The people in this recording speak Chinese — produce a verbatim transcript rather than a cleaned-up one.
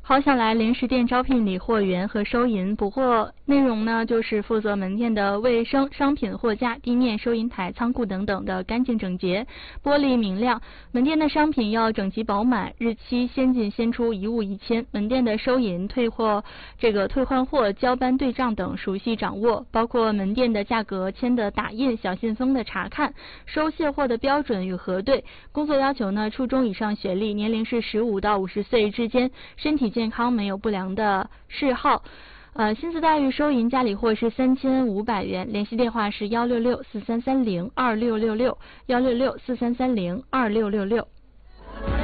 好想来零食店招聘理货员和收银补货，内容呢就是负责门店的卫生、商品货架、地面、收银台、仓库等等的干净整洁、玻璃明亮。门店的商品要整齐饱满，日期先进先出，一物一签。门店的收银、退货、这个退换货、交班对账等熟悉掌握，包括门店的价格签的打印、小信封的查看、收卸货的标准与核对。工作要求呢，初中以上学历，年龄是十五到五十岁之间，身体健康，没有不良的嗜好。呃，薪资待遇收银加理货是三千五百元，联系电话是幺六六四三三零二六六六幺六六四三三零二六六六。